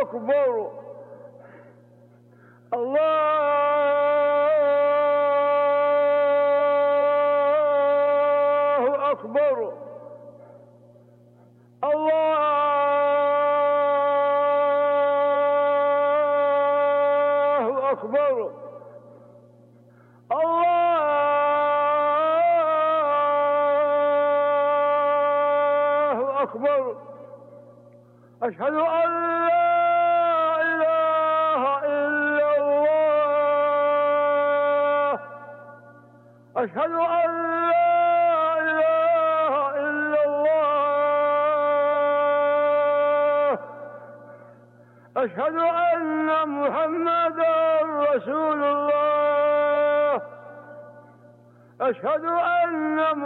أكبر الله أكبر الله أكبر الله أكبر أشهد أن لا إله إلا الله أشهد أن لا إله إلا الله أشهد أن محمدا رسول الله أشهد أن